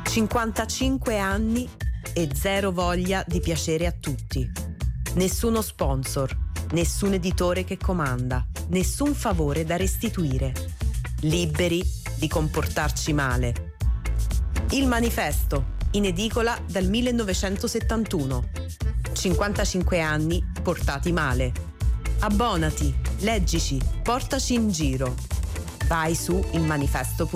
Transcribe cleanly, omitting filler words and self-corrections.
55 anni e zero voglia di piacere a tutti. Nessuno sponsor, nessun editore che comanda, nessun favore da restituire. Liberi di comportarci male. Il Manifesto, in edicola dal 1971. 55 anni portati male. Abbonati, leggici, portaci in giro. Vai su ilmanifesto.it.